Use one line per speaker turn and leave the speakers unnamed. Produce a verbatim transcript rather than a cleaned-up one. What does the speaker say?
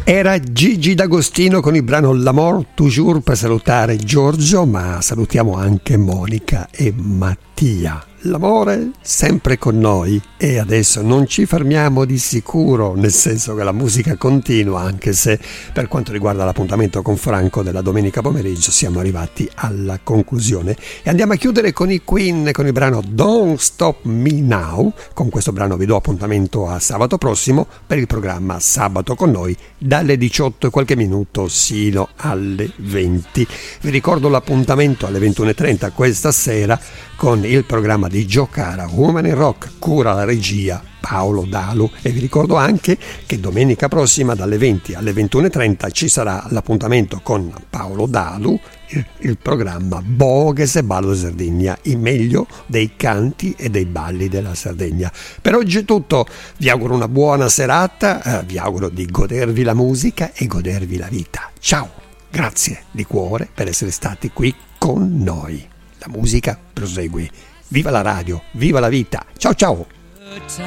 Era Gigi D'Agostino con il brano L'amour toujours per salutare Giorgio, ma salutiamo anche Monica e Mattia. L'amore sempre con noi e adesso non ci fermiamo di sicuro, nel senso che la musica continua, anche se per quanto riguarda l'appuntamento con Franco della domenica pomeriggio siamo arrivati alla conclusione e andiamo a chiudere con i Queen con il brano Don't Stop Me Now. Con questo brano vi do appuntamento a sabato prossimo per il programma Sabato con noi dalle diciotto e qualche minuto sino alle venti. Vi ricordo l'appuntamento alle ventuno e trenta questa sera con il programma di Giocara Woman in Rock, cura la regia Paolo Dalu, e vi ricordo anche che domenica prossima dalle venti alle ventuno e trenta ci sarà l'appuntamento con Paolo Dalu, il, il programma Bogues e Ballo di Sardegna, il meglio dei canti e dei balli della Sardegna. Per oggi è tutto, vi auguro una buona serata, eh, vi auguro di godervi la musica e godervi la vita. Ciao, grazie di cuore per essere stati qui con noi. La musica prosegue. Viva la radio, viva la vita. Ciao ciao.